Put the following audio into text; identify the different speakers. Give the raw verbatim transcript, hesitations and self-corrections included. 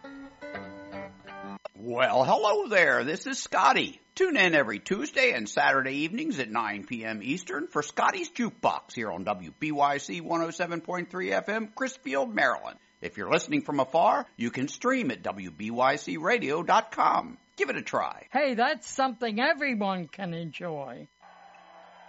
Speaker 1: Well, hello there. This is Scotty. Tune in every Tuesday and Saturday evenings at nine p.m. Eastern for Scotty's Jukebox here on W B Y C one oh seven point three F M, Chrisfield, Maryland. If you're listening from afar, you can stream at W B Y C radio dot com. Give it a try.
Speaker 2: Hey, that's something everyone can enjoy.